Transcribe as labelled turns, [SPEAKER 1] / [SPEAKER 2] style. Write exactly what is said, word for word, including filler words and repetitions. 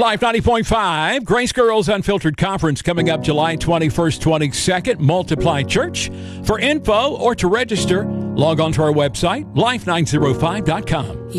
[SPEAKER 1] Life ninety point five, Grace Girls Unfiltered Conference coming up July twenty-first, twenty-second, Multiply Church. For info or to register, log on to our website, life nine oh five dot com.